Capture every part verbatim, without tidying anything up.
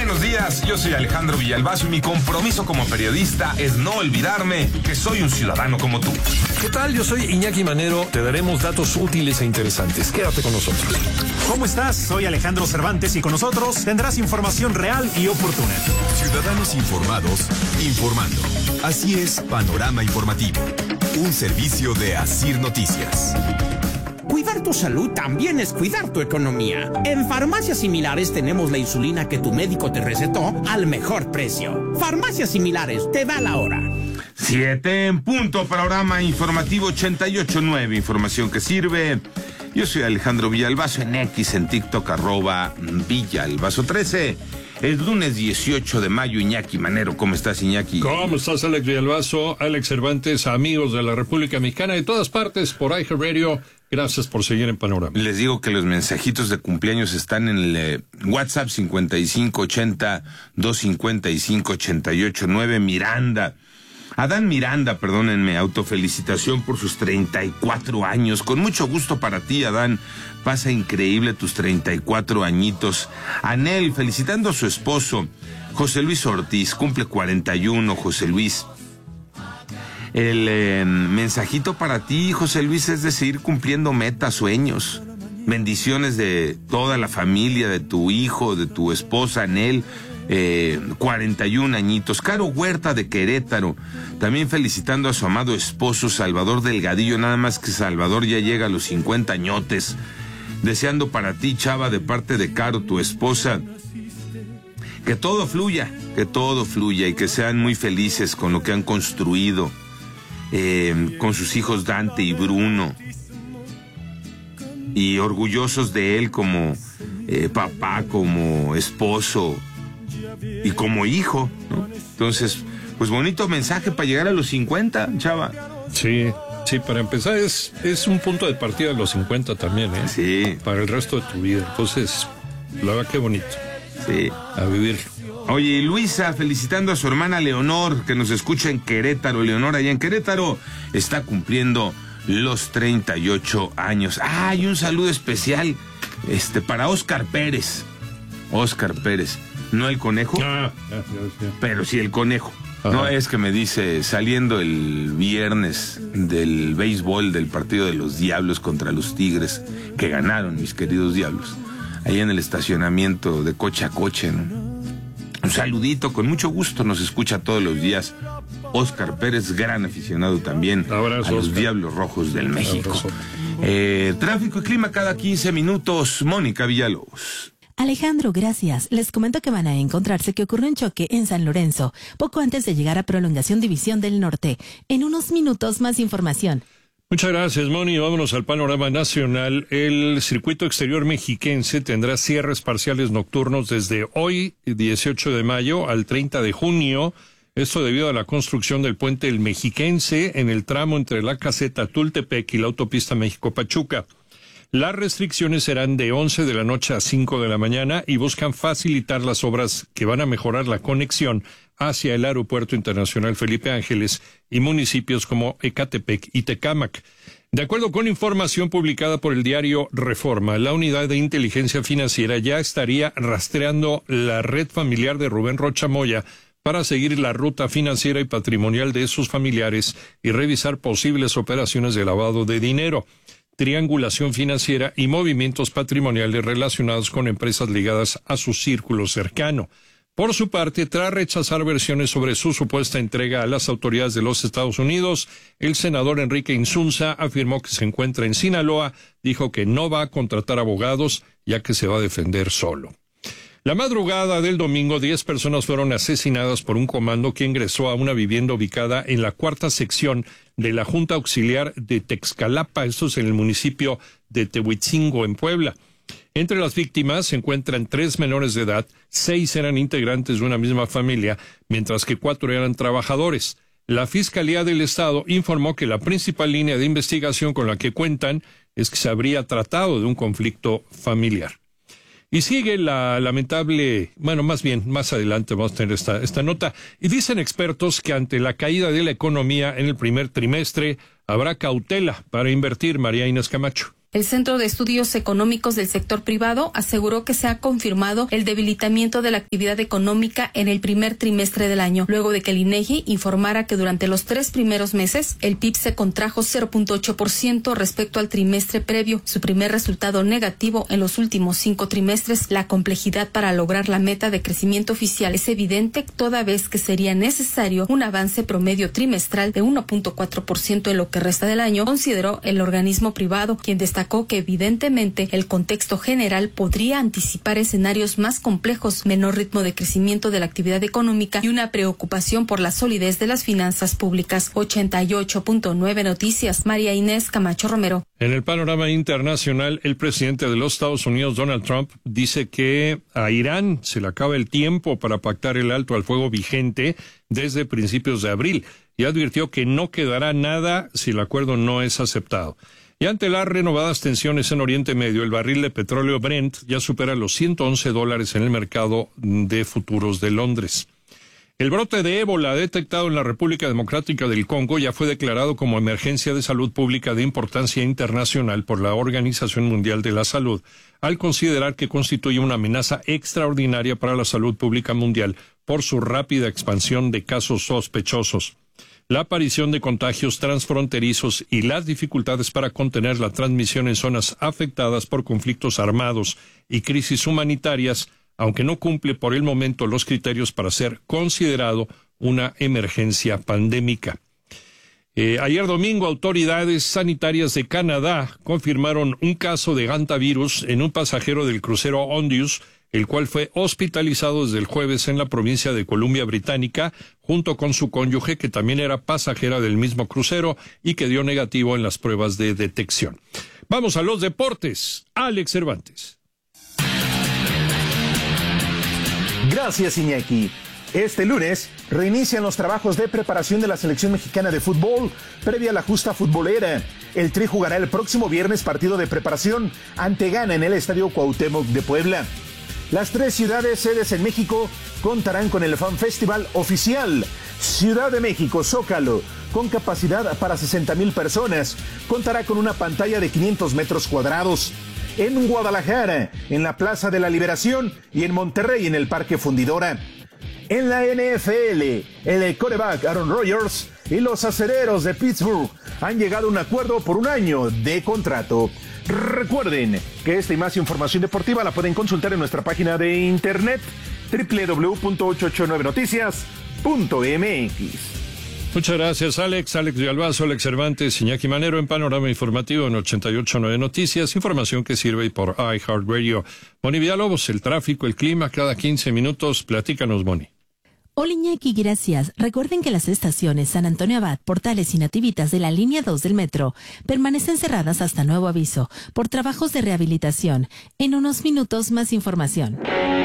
buenos días, yo soy Alejandro Villalbazo y mi compromiso como periodista es no olvidarme que soy un ciudadano como tú. ¿Qué tal? Yo soy Iñaki Manero, te daremos datos útiles e interesantes. Quédate con nosotros. ¿Cómo estás? Soy Alejandro Cervantes y con nosotros tendrás información real y oportuna. Ciudadanos informados, informando. Así es, Panorama Informativo, un servicio de Asir Noticias. Cuidar tu salud también es cuidar tu economía. En Farmacias Similares tenemos la insulina que tu médico te recetó al mejor precio. Farmacias Similares, te da la hora. Siete en punto, Panorama Informativo ochenta y ocho punto nueve, información que sirve. Yo soy Alejandro Villalbazo, en X, en TikTok, arroba Villalbazo trece. Es lunes dieciocho de mayo, Iñaki Manero. ¿Cómo estás, Iñaki? ¿Cómo estás, Alex Villalbazo, Alex Cervantes, amigos de la República Mexicana de todas partes por iHeartRadio? Gracias por seguir en Panorama. Les digo que los mensajitos de cumpleaños están en el eh, WhatsApp cincuenta y cinco ochenta, doscientos cincuenta y cinco, ochenta y ocho nueve. Miranda. Adán Miranda, perdónenme, autofelicitación por sus treinta y cuatro años. Con mucho gusto para ti, Adán. Pasa increíble tus treinta y cuatro añitos. Anel, felicitando a su esposo, José Luis Ortiz, cumple cuarenta y uno, José Luis. El eh, mensajito para ti, José Luis, es de seguir cumpliendo metas, sueños. Bendiciones de toda la familia, de tu hijo, de tu esposa, Anel. Eh, cuarenta y un añitos. Caro Huerta de Querétaro, también felicitando a su amado esposo Salvador Delgadillo, nada más que Salvador ya llega a los cincuenta añotes. Deseando para ti, Chava, de parte de Caro, tu esposa, que todo fluya, que todo fluya y que sean muy felices con lo que han construido, eh, con sus hijos Dante y Bruno, y orgullosos de él como eh, papá, como esposo y como hijo, ¿no? Entonces, pues bonito mensaje para llegar a los cincuenta, Chava. Sí, sí, para empezar es, es un punto de partida de los cincuenta también, ¿eh? Sí. Para el resto de tu vida. Entonces, la verdad, qué bonito. Sí. A vivir. Oye, y Luisa, felicitando a su hermana Leonor, que nos escucha en Querétaro. Leonor, allá en Querétaro, está cumpliendo los treinta y ocho años. Ah, y un saludo especial este, para Óscar Pérez. Óscar Pérez. No el conejo, Ah, ya, ya, ya. pero sí el conejo. Ajá. No, es que me dice, saliendo el viernes del béisbol del partido de los Diablos contra los Tigres, que ganaron, mis queridos Diablos, ahí en el estacionamiento de coche a coche, ¿no? Un saludito, con mucho gusto, nos escucha todos los días. Óscar Pérez, gran aficionado también Abrazo, a los Óscar. Diablos Rojos del México. Abrazo. Eh, tráfico y clima cada quince minutos. Mónica Villalobos. Alejandro, gracias. Les comento que van a encontrarse que ocurrió un choque en San Lorenzo, poco antes de llegar a Prolongación División del Norte. En unos minutos, más información. Muchas gracias, Moni. Vámonos al panorama nacional. El circuito exterior mexiquense tendrá cierres parciales nocturnos desde hoy, dieciocho de mayo, al treinta de junio. Esto debido a la construcción del puente El Mexiquense en el tramo entre la caseta Tultepec y la autopista México-Pachuca. Las restricciones serán de once de la noche a cinco de la mañana y buscan facilitar las obras que van a mejorar la conexión hacia el Aeropuerto Internacional Felipe Ángeles y municipios como Ecatepec y Tecámac. De acuerdo con información publicada por el diario Reforma, la Unidad de Inteligencia Financiera ya estaría rastreando la red familiar de Rubén Rocha Moya para seguir la ruta financiera y patrimonial de sus familiares y revisar posibles operaciones de lavado de dinero, triangulación financiera y movimientos patrimoniales relacionados con empresas ligadas a su círculo cercano. Por su parte, tras rechazar versiones sobre su supuesta entrega a las autoridades de los Estados Unidos, el senador Enrique Insunza afirmó que se encuentra en Sinaloa, dijo que no va a contratar abogados, ya que se va a defender solo. La madrugada del domingo, diez personas fueron asesinadas por un comando que ingresó a una vivienda ubicada en la cuarta sección de la Junta Auxiliar de Texcalapa, esto es en el municipio de Tehuitzingo, en Puebla. Entre las víctimas se encuentran tres menores de edad, seis eran integrantes de una misma familia, mientras que cuatro eran trabajadores. La Fiscalía del Estado informó que la principal línea de investigación con la que cuentan es que se habría tratado de un conflicto familiar. Y sigue la lamentable, bueno, más bien, más adelante vamos a tener esta, esta nota. Y dicen expertos que ante la caída de la economía en el primer trimestre habrá cautela para invertir. María Inés Camacho. El Centro de Estudios Económicos del Sector Privado aseguró que se ha confirmado el debilitamiento de la actividad económica en el primer trimestre del año, luego de que el INEGI informara que durante los tres primeros meses el P I B se contrajo cero punto ocho por ciento respecto al trimestre previo, su primer resultado negativo en los últimos cinco trimestres. La complejidad para lograr la meta de crecimiento oficial es evidente, toda vez que sería necesario un avance promedio trimestral de uno punto cuatro por ciento en lo que resta del año, consideró el organismo privado, quien destacó Destacó que evidentemente el contexto general podría anticipar escenarios más complejos, menor ritmo de crecimiento de la actividad económica y una preocupación por la solidez de las finanzas públicas. ochenta y ocho punto nueve Noticias, María Inés Camacho Romero. En el panorama internacional, el presidente de los Estados Unidos, Donald Trump, dice que a Irán se le acaba el tiempo para pactar el alto al fuego vigente desde principios de abril y advirtió que no quedará nada si el acuerdo no es aceptado. Y ante las renovadas tensiones en Oriente Medio, el barril de petróleo Brent ya supera los ciento once dólares en el mercado de futuros de Londres. El brote de ébola detectado en la República Democrática del Congo ya fue declarado como emergencia de salud pública de importancia internacional por la Organización Mundial de la Salud, al considerar que constituye una amenaza extraordinaria para la salud pública mundial por su rápida expansión de casos sospechosos. La aparición de contagios transfronterizos y las dificultades para contener la transmisión en zonas afectadas por conflictos armados y crisis humanitarias, aunque no cumple por el momento los criterios para ser considerado una emergencia pandémica. Eh, ayer domingo, autoridades sanitarias de Canadá confirmaron un caso de hantavirus en un pasajero del crucero Ondius, el cual fue hospitalizado desde el jueves en la provincia de Columbia Británica, junto con su cónyuge, que también era pasajera del mismo crucero y que dio negativo en las pruebas de detección. Vamos a los deportes. Alex Cervantes. Gracias, Iñaki. Este lunes reinician los trabajos de preparación de la selección mexicana de fútbol previa a la justa futbolera. El Tri jugará el próximo viernes partido de preparación ante Ghana en el Estadio Cuauhtémoc de Puebla. Las tres ciudades sedes en México contarán con el Fan Festival oficial. Ciudad de México, Zócalo, con capacidad para sesenta mil personas, contará con una pantalla de quinientos metros cuadrados. En Guadalajara, en la Plaza de la Liberación, y en Monterrey, en el Parque Fundidora. En la N F L, el quarterback Aaron Rodgers y los acereros de Pittsburgh han llegado a un acuerdo por un año de contrato. Recuerden que esta y más información deportiva la pueden consultar en nuestra página de internet doble u doble u doble u punto ochocientos ochenta y nueve noticias punto m x. Muchas gracias, Alex. Alex Villalbazo, Alex Cervantes, Iñaki Manero en Panorama Informativo en ochenta y ocho punto nueve Noticias. Información que sirve por iHeartRadio. Moni Villalobos, el tráfico, el clima, cada quince minutos. Platícanos, Moni. Hola Iñaki, gracias. Recuerden que las estaciones San Antonio Abad, Portales y Nativitas de la línea dos del metro permanecen cerradas hasta nuevo aviso por trabajos de rehabilitación. En unos minutos más información.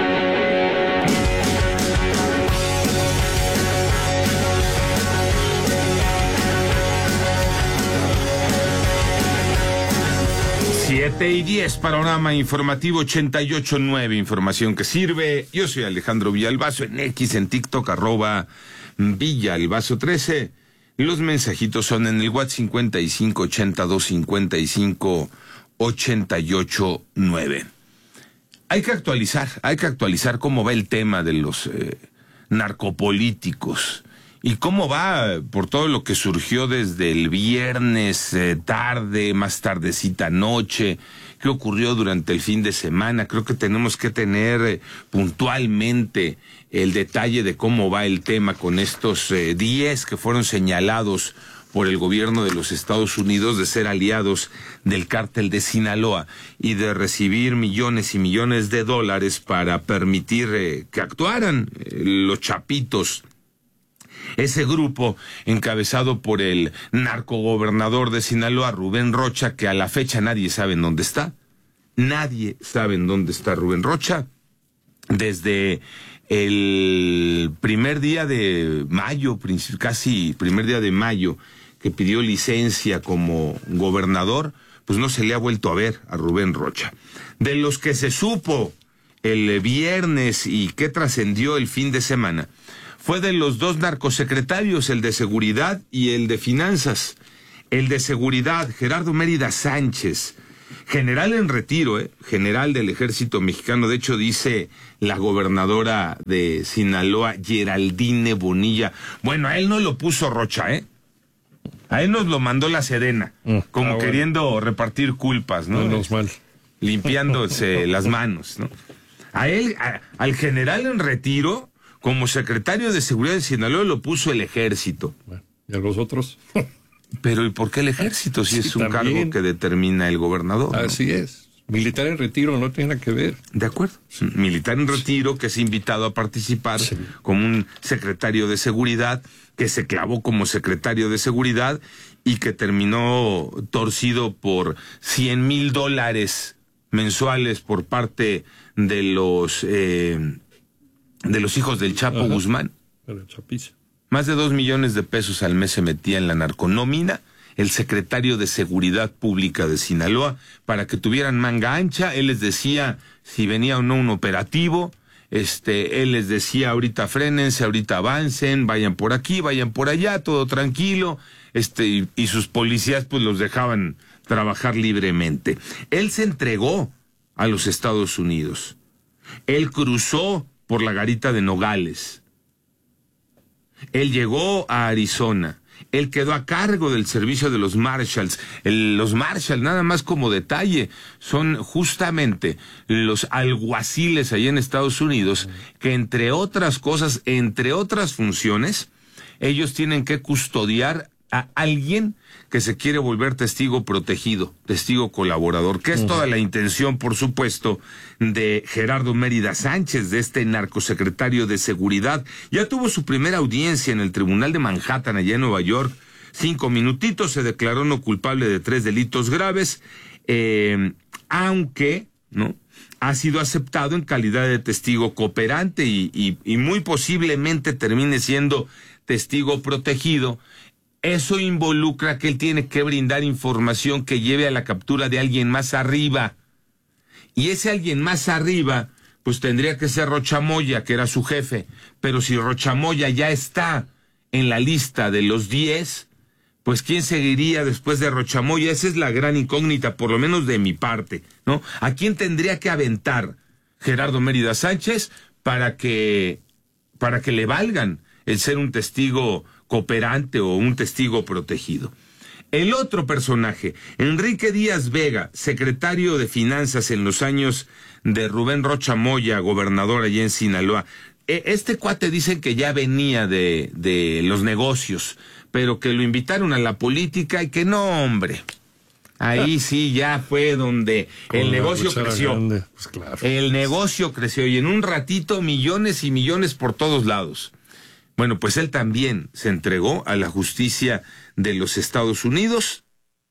siete y diez, Panorama Informativo ochenta y ocho punto nueve, información que sirve. Yo soy Alejandro Villalbazo, en X, en TikTok, arroba Villalbazo trece. Los mensajitos son en el WhatsApp cincuenta y cinco ochenta y dos cincuenta y cinco ochenta y ocho nueve. Hay que actualizar, hay que actualizar cómo va el tema de los eh, narcopolíticos. ¿Y cómo va por todo lo que surgió desde el viernes eh, tarde, más tardecita noche? ¿Qué ocurrió durante el fin de semana? Creo que tenemos que tener eh, puntualmente el detalle de cómo va el tema con estos eh, diez que fueron señalados por el gobierno de los Estados Unidos de ser aliados del cártel de Sinaloa y de recibir millones y millones de dólares para permitir eh, que actuaran eh, los chapitos. Ese grupo, encabezado por el narcogobernador de Sinaloa, Rubén Rocha, que a la fecha nadie sabe en dónde está. Nadie sabe en dónde está Rubén Rocha. Desde el primer día de mayo, casi primer día de mayo, que pidió licencia como gobernador, pues no se le ha vuelto a ver a Rubén Rocha. De los que se supo el viernes y que trascendió el fin de semana, fue de los dos narcosecretarios, el de Seguridad y el de Finanzas. El de Seguridad, Gerardo Mérida Sánchez, General en retiro, ¿eh? General del ejército mexicano. De hecho, dice la gobernadora de Sinaloa, Geraldine Bonilla. Bueno, a él no lo puso Rocha, ¿eh? A él nos lo mandó la Sedena, mm, como ah, queriendo bueno. repartir culpas, ¿no? Menos mal. Limpiándose las manos, ¿no? A él, a, al general en retiro, como secretario de Seguridad de Sinaloa, lo puso el ejército. Bueno, ¿y a los otros? Pero ¿y por qué el ejército si sí, es un también. cargo que determina el gobernador? Así ¿no? es. Militar en retiro no tiene nada que ver. De acuerdo. Sí. Militar en retiro que es invitado a participar sí. como un secretario de seguridad, que se clavó como secretario de seguridad y que terminó torcido por cien mil dólares mensuales por parte de los eh, de los hijos del Chapo Ajá. Guzmán. Pero Chapiza. Más de dos millones de pesos al mes se metía en la narconómina el secretario de Seguridad Pública de Sinaloa para que tuvieran manga ancha. Él les decía si venía o no un operativo. Este, él les decía ahorita frénense, ahorita avancen, vayan por aquí, vayan por allá, todo tranquilo. Este, y, y sus policías pues los dejaban trabajar libremente. Él se entregó a los Estados Unidos. Él cruzó por la garita de Nogales. Él llegó a Arizona. Él quedó a cargo del servicio de los Marshalls. El, los Marshalls, nada más como detalle, son justamente los alguaciles allá en Estados Unidos que, entre otras cosas, entre otras funciones, ellos tienen que custodiar a alguien que se quiere volver testigo protegido, testigo colaborador, que es uh-huh. toda la intención, por supuesto, de Gerardo Mérida Sánchez, de este narcosecretario de Seguridad. Ya tuvo su primera audiencia en el Tribunal de Manhattan, allá en Nueva York. Cinco minutitos, se declaró no culpable de tres delitos graves, eh, aunque, ¿no?, ha sido aceptado en calidad de testigo cooperante y, y, y muy posiblemente termine siendo testigo protegido. Eso involucra que él tiene que brindar información que lleve a la captura de alguien más arriba. Y ese alguien más arriba, pues tendría que ser Rocha Moya, que era su jefe. Pero si Rocha Moya ya está en la lista de los diez, pues ¿quién seguiría después de Rocha Moya? Esa es la gran incógnita, por lo menos de mi parte, ¿no? ¿A quién tendría que aventar Gerardo Mérida Sánchez para que, para que le valgan el ser un testigo cooperante o un testigo protegido? El otro personaje, Enrique Díaz Vega, secretario de Finanzas en los años de Rubén Rocha Moya, gobernador allá en Sinaloa. Este cuate dicen que ya venía de, de los negocios, pero que lo invitaron a la política y que no, hombre. Ahí sí ya fue donde Con el negocio creció. Pues claro. El negocio creció y en un ratito millones y millones por todos lados. Bueno, pues él también se entregó a la justicia de los Estados Unidos.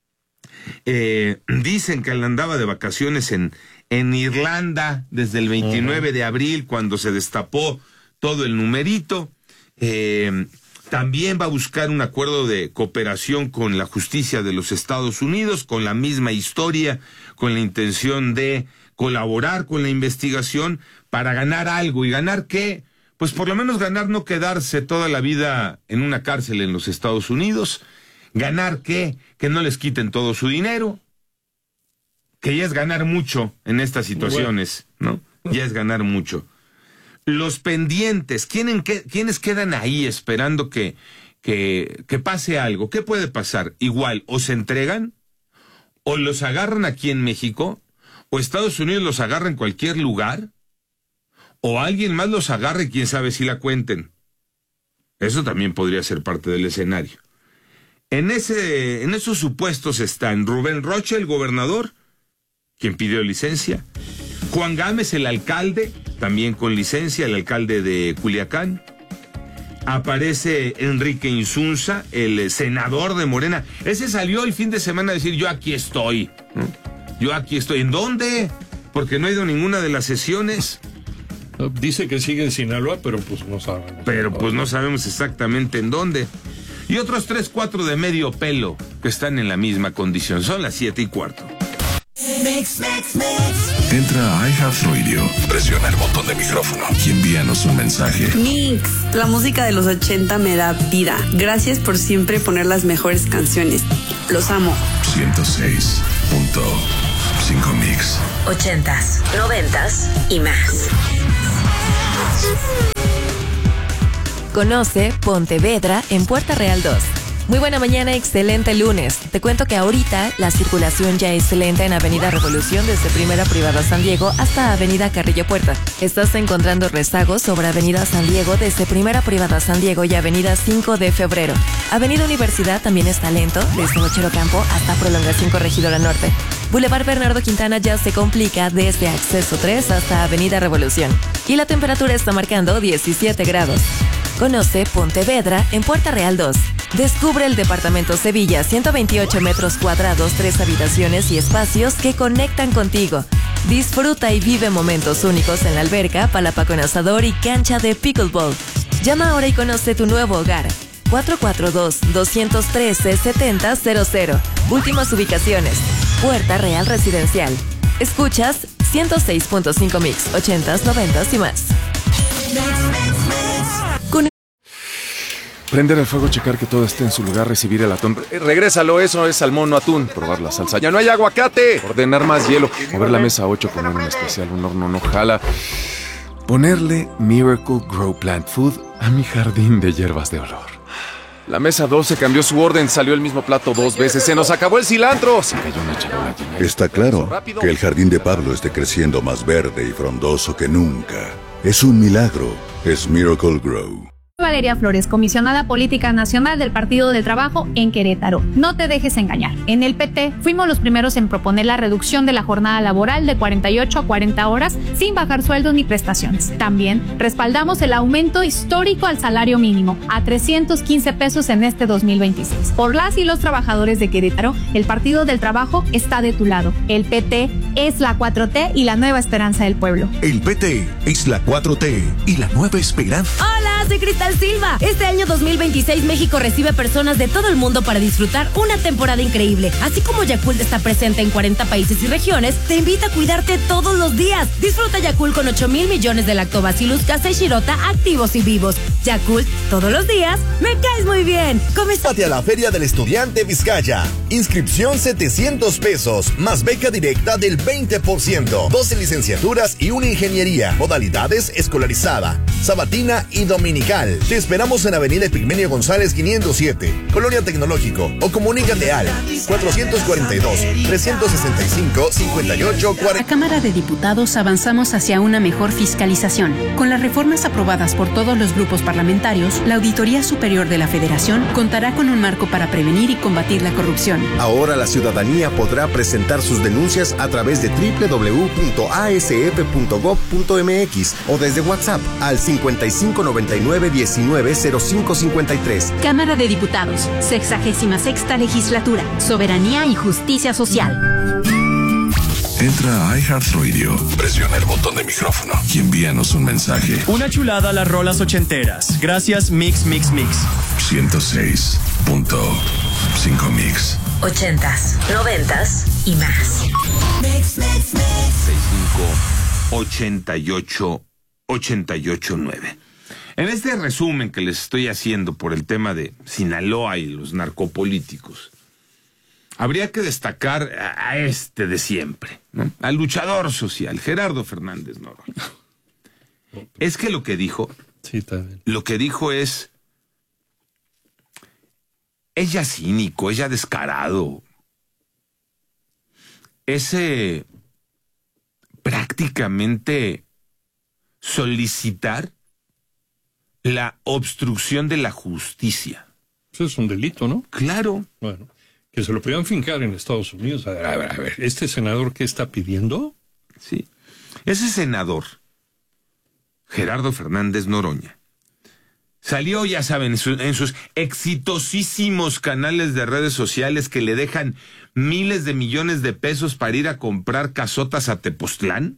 Eh, dicen que él andaba de vacaciones en, en Irlanda desde el veintinueve uh-huh. de abril, cuando se destapó todo el numerito. Eh, también va a buscar un acuerdo de cooperación con la justicia de los Estados Unidos, con la misma historia, con la intención de colaborar con la investigación para ganar algo. ¿Y ganar qué? Pues por lo menos ganar no quedarse toda la vida en una cárcel en los Estados Unidos. ¿Ganar qué? Que no les quiten todo su dinero. Que ya es ganar mucho en estas situaciones, ¿no? Ya es ganar mucho. Los pendientes, ¿quiénes, ¿quiénes quedan ahí esperando que, que, que pase algo? ¿Qué puede pasar? Igual, o se entregan, o los agarran aquí en México, o Estados Unidos los agarra en cualquier lugar, o alguien más los agarre y quién sabe si la cuenten. Eso también podría ser parte del escenario. En ese, en esos supuestos están Rubén Rocha, el gobernador, quien pidió licencia, Juan Gámez, el alcalde, también con licencia, el alcalde de Culiacán. Aparece Enrique Insunza, el senador de Morena. Ese salió el fin de semana a decir, yo aquí estoy, ¿no? Yo aquí estoy. ¿En dónde? Porque no ha ido a ninguna de las sesiones. Dice que sigue en Sinaloa, pero pues no sabemos. Pero pues no sabemos exactamente en dónde. Y otros tres, cuatro de medio pelo que están en la misma condición. Son las siete y cuarto. Mix, mix, mix. Entra a iHeartRadio, presiona el botón de micrófono y envíanos un mensaje. Mix, la música de los ochenta me da vida. Gracias por siempre poner las mejores canciones. Los amo. ciento seis punto cinco mix. Ochentas, noventas y más. Conoce Pontevedra en Puerta Real dos. Muy buena mañana, excelente lunes. Te cuento que ahorita la circulación ya es lenta en Avenida Revolución desde Primera Privada San Diego hasta Avenida Carrillo Puerta. Estás encontrando rezagos sobre Avenida San Diego desde Primera Privada San Diego y Avenida cinco de febrero. Avenida Universidad también está lento desde Bochero Campo hasta Prolongación Corregidora Norte. Boulevard Bernardo Quintana ya se complica desde Acceso tres hasta Avenida Revolución. Y la temperatura está marcando diecisiete grados. Conoce Pontevedra en Puerta Real dos. Descubre el departamento Sevilla, ciento veintiocho metros cuadrados, tres habitaciones y espacios que conectan contigo. Disfruta y vive momentos únicos en la alberca, palapa con asador y cancha de pickleball. Llama ahora y conoce tu nuevo hogar. cuatro cuatro dos, dos uno tres, siete cero cero cero. Últimas ubicaciones. Puerta Real Residencial. Escuchas ciento seis punto cinco Mix, ochentas, noventas y más. Con... Prender el fuego, checar que todo esté en su lugar, recibir el atún. Eh, regrésalo, eso es salmón, no atún. Probar la salsa. ¡Ya no hay aguacate! Ordenar más hielo. Mover la mesa ocho, poner un especial, un horno no jala. Ponerle Miracle Grow Plant Food a mi jardín de hierbas de olor. La mesa doce cambió su orden, salió el mismo plato dos veces. ¡Se nos acabó el cilantro! Se cayó una charola llena. Está claro que el jardín de Pablo esté creciendo más verde y frondoso que nunca. Es un milagro. Es Miracle Grow. Valeria Flores, comisionada política nacional del Partido del Trabajo en Querétaro. No te dejes engañar. En el P T fuimos los primeros en proponer la reducción de la jornada laboral de cuarenta y ocho a cuarenta horas sin bajar sueldos ni prestaciones. También respaldamos el aumento histórico al salario mínimo a trescientos quince pesos en este dos mil veintiséis. Por las y los trabajadores de Querétaro, el Partido del Trabajo está de tu lado. El P T es la cuatro T y la nueva esperanza del pueblo. El P T es la cuatro T y la nueva esperanza. Hola, soy Cristal Silva. Este año dos mil veintiséis México recibe personas de todo el mundo para disfrutar una temporada increíble. Así como Yakult está presente en cuarenta países y regiones, te invita a cuidarte todos los días. Disfruta Yakult con ocho mil millones de lactobacillus casei shirota activos y vivos. Yakult, todos los días, me caes muy bien. Coméntate a la Feria del Estudiante Vizcaya. Inscripción setecientos pesos, más beca directa del veinte por ciento. doce licenciaturas y una ingeniería. Modalidades escolarizada, sabatina y dominical. Te esperamos en Avenida Epigmenio González quinientos siete, Colonia Tecnológico, o comunícate al cuatrocientos cuarenta y dos, trescientos sesenta y cinco, cincuenta y ocho cuarenta. La Cámara de Diputados avanzamos hacia una mejor fiscalización. Con las reformas aprobadas por todos los grupos parlamentarios, la Auditoría Superior de la Federación contará con un marco para prevenir y combatir la corrupción. Ahora la ciudadanía podrá presentar sus denuncias a través de doble u doble u doble u punto a s f punto gob punto m x o desde WhatsApp al cincuenta y cinco noventa y nueve diecinueve cero cinco cincuenta y tres. Cámara de Diputados, sexagésima sexta legislatura, soberanía y justicia social. Entra a iHeartRadio, presiona el botón de micrófono y envíanos un mensaje. Una chulada a las rolas ochenteras. Gracias Mix Mix Mix. ciento seis punto cinco Mix. Ochentas, noventas y más. Mix, mix, mix. sesenta y cinco, ochenta y ocho, ochenta y ocho, nueve. En este resumen que les estoy haciendo por el tema de Sinaloa y los narcopolíticos, habría que destacar a, a este de siempre, ¿no? Al luchador social, Gerardo Fernández Noroña. Es que lo que dijo, sí, también. Lo que dijo es, es ya cínico, es ya descarado, es eh, prácticamente solicitar la obstrucción de la justicia. Eso es un delito, ¿no? Claro. Bueno, que se lo podían fincar en Estados Unidos. A ver, a ver, a ver. ¿Este senador qué está pidiendo? Sí. Ese senador, Gerardo Fernández Noroña, salió, ya saben, en, su, en sus exitosísimos canales de redes sociales que le dejan miles de millones de pesos para ir a comprar casotas a Tepoztlán.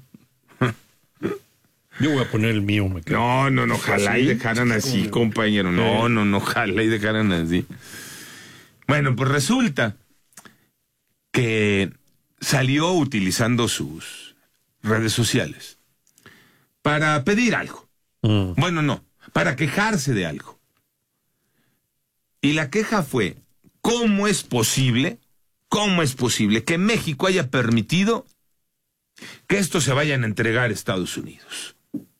Yo voy a poner el mío, me creo. No, no, no, ojalá y dejaran así, compañero. No, no, no, ojalá y dejaran así. Bueno, pues resulta que salió utilizando sus redes sociales para pedir algo. Mm. Bueno, no, para quejarse de algo. Y la queja fue, ¿cómo es posible ¿Cómo es posible que México haya permitido que estos se vayan a entregar a Estados Unidos?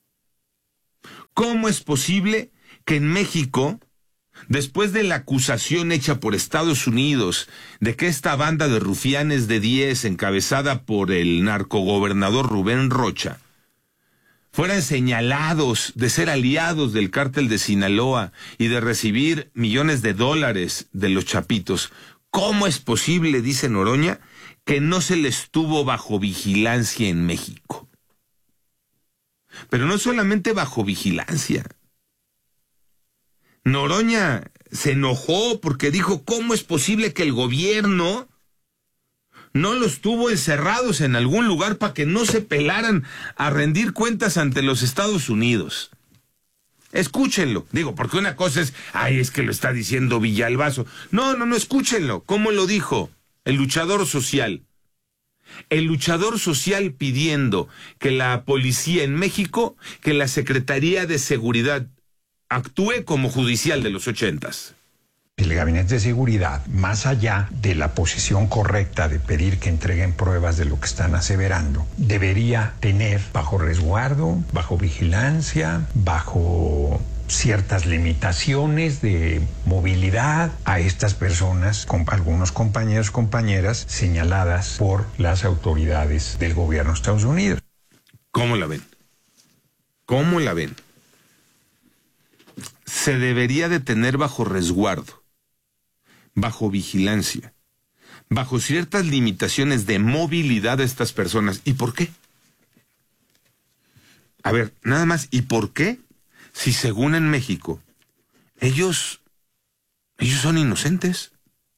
¿Cómo es posible que en México, después de la acusación hecha por Estados Unidos de que esta banda de rufianes de diez, encabezada por el narcogobernador Rubén Rocha, fueran señalados de ser aliados del cártel de Sinaloa y de recibir millones de dólares de los chapitos? ¿Cómo es posible, dice Noroña, que no se les tuvo bajo vigilancia en México? Pero no solamente bajo vigilancia. Noroña se enojó porque dijo, ¿cómo es posible que el gobierno no los tuvo encerrados en algún lugar para que no se pelaran a rendir cuentas ante los Estados Unidos? Escúchenlo, digo, porque una cosa es, ay, es que lo está diciendo Villalbazo. No, no, no, escúchenlo. ¿Cómo lo dijo el luchador social? El luchador social pidiendo que la policía en México, que la Secretaría de Seguridad actúe como judicial de los ochentas. El Gabinete de Seguridad, más allá de la posición correcta de pedir que entreguen pruebas de lo que están aseverando, debería tener bajo resguardo, bajo vigilancia, bajo ciertas limitaciones de movilidad a estas personas, con algunos compañeros, compañeras señaladas por las autoridades del gobierno de Estados Unidos. ¿Cómo la ven? ¿Cómo la ven? Se debería de tener bajo resguardo, bajo vigilancia, bajo ciertas limitaciones de movilidad de estas personas. ¿Y por qué? A ver, nada más, ¿y por qué? Si según en México, ellos, ellos son inocentes.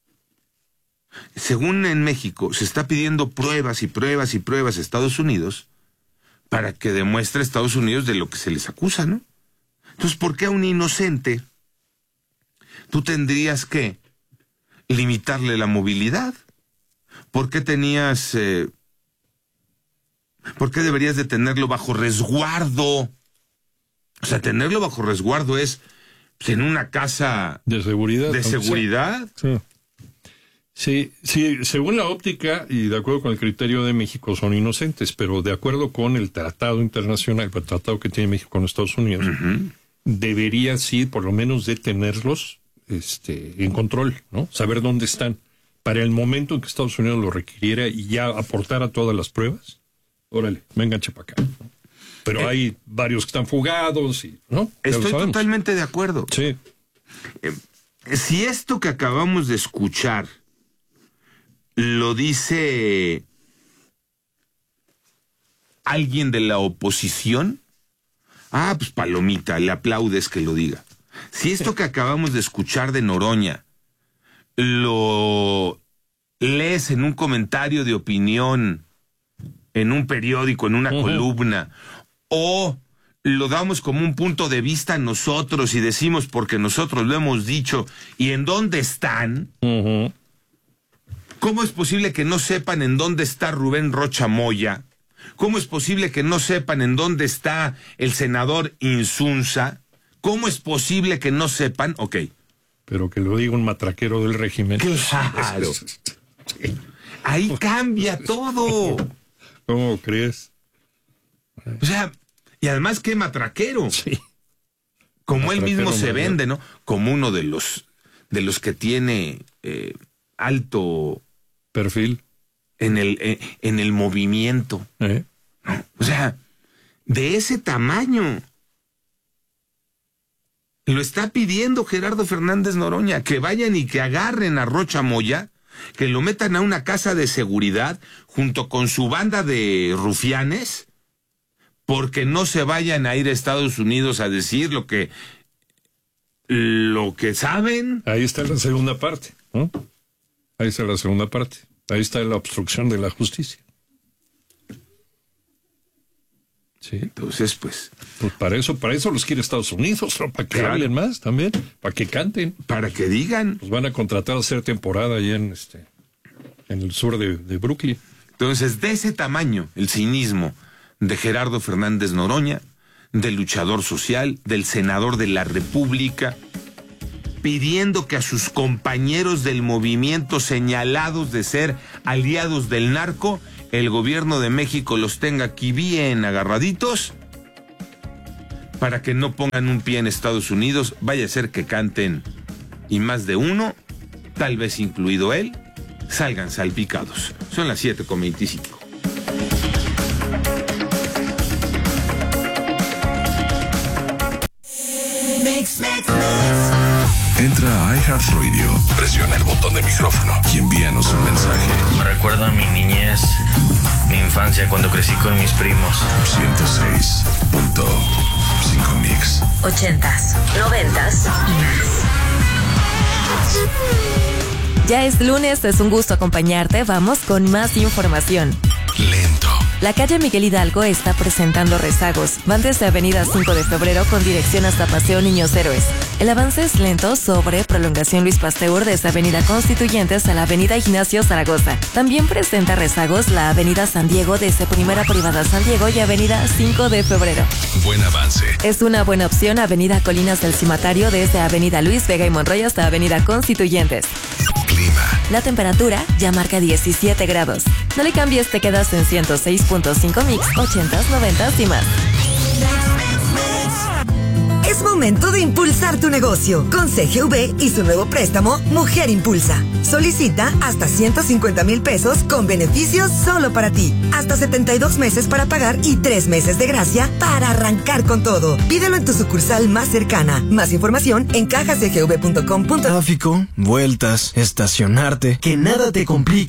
Según en México, se está pidiendo pruebas y pruebas y pruebas a Estados Unidos para que demuestre a Estados Unidos de lo que se les acusa, ¿no? Entonces, ¿por qué a un inocente tú tendrías que limitarle la movilidad? ¿Por qué tenías, eh, por qué deberías de tenerlo bajo resguardo? O sea, tenerlo bajo resguardo es pues, en una casa de seguridad. De seguridad. Sí. Sí, sí, según la óptica y de acuerdo con el criterio de México son inocentes, pero de acuerdo con el tratado internacional, el tratado que tiene México con Estados Unidos, uh-huh. debería sí, por lo menos, detenerlos este, en control, ¿no? Saber dónde están. Para el momento en que Estados Unidos lo requiriera y ya aportara todas las pruebas, órale, vénganse para acá, ¿no? Pero eh, hay varios que están fugados, y, ¿no? Ya estoy totalmente de acuerdo. Sí. Eh, si esto que acabamos de escuchar lo dice alguien de la oposición, ah, pues palomita, le aplaudes que lo diga. Si esto que acabamos de escuchar de Noroña lo lees en un comentario de opinión, en un periódico, en una uh-huh. columna, o lo damos como un punto de vista nosotros y decimos porque nosotros lo hemos dicho, ¿y en dónde están? Uh-huh. ¿Cómo es posible que no sepan en dónde está Rubén Rocha Moya? ¿Cómo es posible que no sepan en dónde está el senador Insunza? ¿Cómo es posible que no sepan? Ok. Pero que lo diga un matraquero del régimen. Claro. Ahí cambia todo. ¿Cómo crees? O sea, y además qué matraquero. Sí. Como matraquero él mismo se mayor. vende, ¿no? Como uno de los de los que tiene eh, alto perfil en el eh, en el movimiento. ¿Eh? ¿No? O sea, de ese tamaño. Lo está pidiendo Gerardo Fernández Noroña, que vayan y que agarren a Rocha Moya, que lo metan a una casa de seguridad junto con su banda de rufianes, porque no se vayan a ir a Estados Unidos a decir lo que lo que saben. Ahí está la segunda parte, ¿no? Ahí está la segunda parte. Ahí está la obstrucción de la justicia. Sí. Entonces, pues... Pues para eso, para eso los quiere Estados Unidos, ¿no? Para que claro. hablen más también, para que canten. Para que digan. Los van a contratar a hacer temporada allá en este, en el sur de, de Brooklyn. Entonces, de ese tamaño, el cinismo de Gerardo Fernández Noroña, del luchador social, del senador de la República, pidiendo que a sus compañeros del movimiento señalados de ser aliados del narco, el gobierno de México los tenga aquí bien agarraditos para que no pongan un pie en Estados Unidos, vaya a ser que canten y más de uno, tal vez incluido él, salgan salpicados. Son las siete con veinticinco. Entra a iHeartRadio, presiona el botón de micrófono y envíanos un mensaje. Me recuerda a mi niñez, mi infancia cuando crecí con mis primos. ciento seis punto cinco Mix. Ochentas, noventas y más. Ya es lunes, es un gusto acompañarte. Vamos con más información. Lento. La calle Miguel Hidalgo está presentando rezagos. Van desde Avenida cinco de febrero con dirección hasta Paseo Niños Héroes. El avance es lento sobre Prolongación Luis Pasteur desde Avenida Constituyentes a la Avenida Ignacio Zaragoza. También presenta rezagos la Avenida San Diego desde Primera Privada San Diego y Avenida cinco de febrero. Buen avance. Es una buena opción Avenida Colinas del Cimatario desde Avenida Luis Vega y Monroy hasta Avenida Constituyentes. Clima. La temperatura ya marca diecisiete grados. No le cambies, te quedas en ciento seis punto cinco Mix, ochentas, noventas y más. Es momento de impulsar tu negocio con C G V y su nuevo préstamo Mujer Impulsa. Solicita hasta ciento cincuenta mil pesos con beneficios solo para ti. Hasta setenta y dos meses para pagar y tres meses de gracia para arrancar con todo. Pídelo en tu sucursal más cercana. Más información en caja c g v punto com. Tráfico, vueltas, estacionarte, que nada te complique